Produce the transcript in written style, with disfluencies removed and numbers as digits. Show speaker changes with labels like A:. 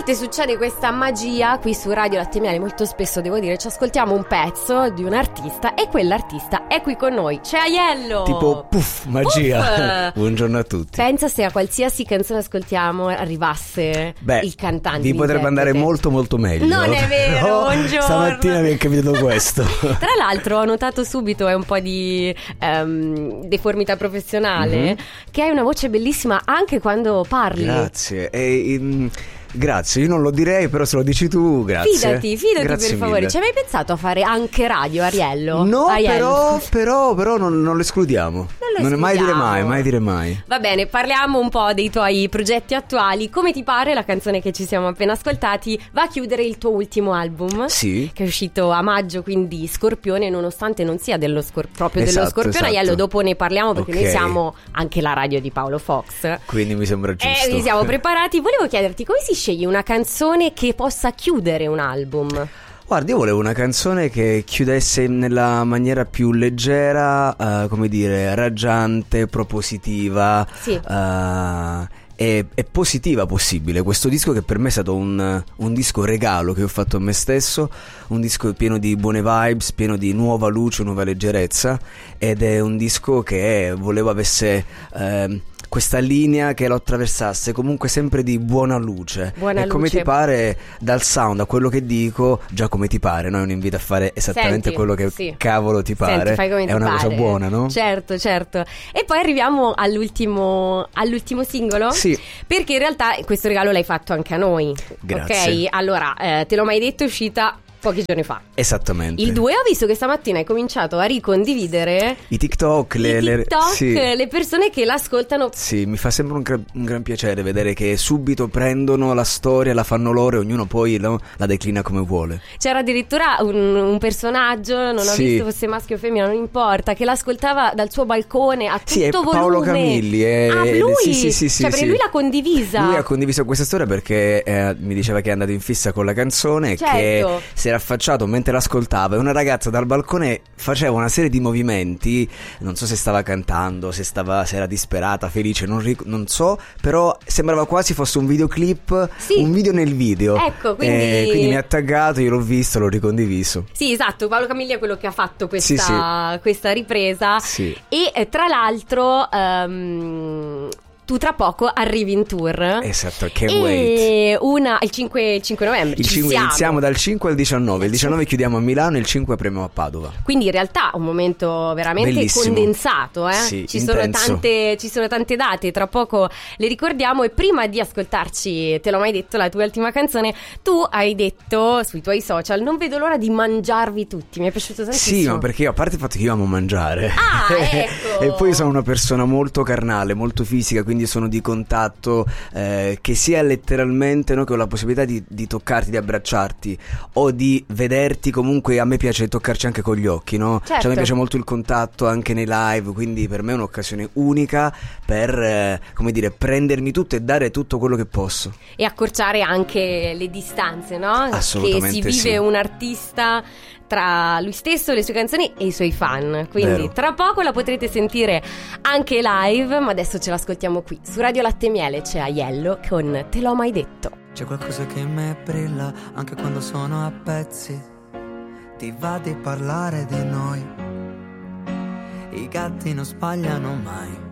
A: volte succede questa magia qui su Radio Latte e Miele, molto spesso devo dire ci ascoltiamo un pezzo di un artista e quell'artista è qui con noi. C'è Aiello!
B: Tipo puff, magia. Buongiorno a tutti.
A: Pensa se a qualsiasi canzone ascoltiamo arrivasse il cantante.
B: Vi potrebbe andare molto molto meglio.
A: Non è vero,
B: no,
A: buongiorno.
B: Stamattina mi è capitato questo.
A: Tra l'altro ho notato subito un po' di deformità professionale, che hai una voce bellissima anche quando parli.
B: Grazie. Grazie, io non lo direi, però se lo dici tu, grazie.
A: Fidati
B: Grazie
A: per favore.
B: mille.
A: Ci hai mai pensato a fare anche radio, Ariello?
B: No,
A: Aiello.
B: però non lo escludiamo. Non è mai dire mai.
A: Va bene, parliamo un po' dei tuoi progetti attuali. Come ti pare la canzone che ci siamo appena ascoltati va a chiudere il tuo ultimo album?
B: Sì.
A: Che è uscito a maggio, quindi Scorpione, nonostante non sia dello Scorpione.
B: Esatto.
A: Aiello, dopo ne parliamo perché
B: Ok.
A: noi siamo anche la radio di Paolo Fox.
B: Quindi mi sembra giusto.
A: Ci siamo preparati. Volevo chiederti come si sceglie una canzone che possa chiudere un album?
B: Guardi, io volevo una canzone che chiudesse nella maniera più leggera, come dire, raggiante, propositiva,
A: Sì.
B: e positiva possibile. Questo disco che per me è stato un disco regalo che ho fatto a me stesso, un disco pieno di buone vibes, pieno di nuova luce, nuova leggerezza, ed è un disco che volevo avesse questa linea che lo attraversasse comunque sempre di buona luce.
A: Buona
B: e come
A: luce.
B: ti pare, dal sound a quello che dico, già come ti pare, no? È un invito a fare esattamente
A: Senti,
B: quello che
A: sì.
B: cavolo ti pare.
A: Senti, fai come ti
B: è una
A: pare.
B: cosa buona, no?
A: Certo. E poi arriviamo all'ultimo singolo.
B: Sì.
A: Perché in realtà questo regalo l'hai fatto anche a noi.
B: Grazie.
A: Ok, allora, te l'ho mai detto, è uscita pochi giorni fa.
B: Esattamente.
A: Il 2 ho visto che stamattina hai cominciato a ricondividere
B: I TikTok,
A: sì.
B: sì.
A: Le persone che l'ascoltano.
B: Sì, mi fa sempre un gran piacere vedere che subito prendono la storia, la fanno loro e ognuno poi la declina come vuole.
A: C'era addirittura un personaggio, non ho
B: Sì.
A: visto fosse maschio o femmina, non importa, che l'ascoltava dal suo balcone a tutto
B: Sì, è
A: volume.
B: Paolo Camilli.
A: Lui?
B: Sì,
A: Cioè, perché
B: sì.
A: lui l'ha condivisa.
B: Lui ha condiviso questa storia perché mi diceva che è andato in fissa con la canzone,
A: Certo.
B: che si era affacciato mentre l'ascoltava e una ragazza dal balcone faceva una serie di movimenti, non so se stava cantando, se era disperata, felice, non so, però sembrava quasi fosse un videoclip,
A: Sì.
B: un video nel video.
A: Ecco, quindi
B: mi ha taggato, io l'ho visto, l'ho ricondiviso.
A: Sì, esatto, Paolo Camilli è quello che ha fatto questa,
B: Sì.
A: questa ripresa.
B: Sì.
A: E tra l'altro tu tra poco arrivi in tour.
B: Esatto, can't wait.
A: Il 5 novembre ci siamo.
B: Iniziamo dal 5 al 19. Il 19 chiudiamo a Milano e il 5 apriamo a Padova.
A: Quindi in realtà un momento veramente
B: Bellissimo.
A: condensato,
B: Sì,
A: ci sono tante date, tra poco le ricordiamo. E prima di ascoltarci Te l'ho mai detto, la tua ultima canzone, tu hai detto sui tuoi social: non vedo l'ora di mangiarvi tutti. Mi è piaciuto tantissimo.
B: Sì, ma perché io, a parte il fatto che io amo mangiare,
A: ecco.
B: e poi sono una persona molto carnale, molto fisica, quindi sono di contatto, che sia letteralmente, no, che ho la possibilità di toccarti, di abbracciarti o di vederti. Comunque a me piace toccarci anche con gli occhi, no?
A: Certo.
B: Cioè, a me piace molto il contatto anche nei live, quindi per me è un'occasione unica per come dire, prendermi tutto e dare tutto quello che posso.
A: E accorciare anche le distanze, no?
B: Assolutamente
A: che si vive
B: sì.
A: un artista tra lui stesso, le sue canzoni e i suoi fan. Quindi
B: Vero.
A: tra poco la potrete sentire anche live, ma adesso ce l'ascoltiamo qui su Radio Latte e Miele. C'è Aiello con Te l'ho mai detto.
C: C'è qualcosa che mi brilla anche quando sono a pezzi. Ti va di parlare di noi. I gatti non sbagliano mai.